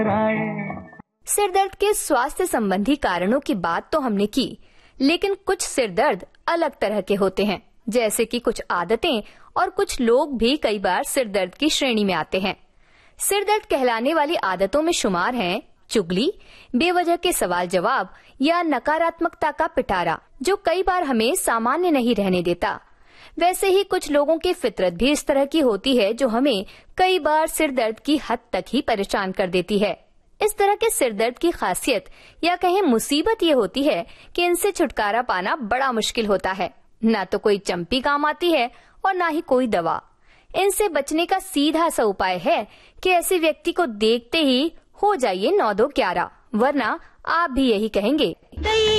सिर दर्द के स्वास्थ्य संबंधी कारणों की बात तो हमने की, लेकिन कुछ सिर दर्द अलग तरह के होते हैं, जैसे कि कुछ आदतें और कुछ लोग भी कई बार सिर दर्द की श्रेणी में आते हैं। सिर दर्द कहलाने वाली आदतों में शुमार हैं चुगली, बेवजह के सवाल जवाब या नकारात्मकता का पिटारा, जो कई बार हमें सामान्य नहीं रहने देता। वैसे ही कुछ लोगों की फितरत भी इस तरह की होती है, जो हमें कई बार सिर दर्द की हद तक ही परेशान कर देती है। इस तरह के सिर दर्द की खासियत या कहें मुसीबत ये होती है कि इनसे छुटकारा पाना बड़ा मुश्किल होता है। ना तो कोई चंपी काम आती है और ना ही कोई दवा। इनसे बचने का सीधा सा उपाय है कि ऐसे व्यक्ति को देखते ही हो जाइए 9-2-11, वरना आप भी यही कहेंगे।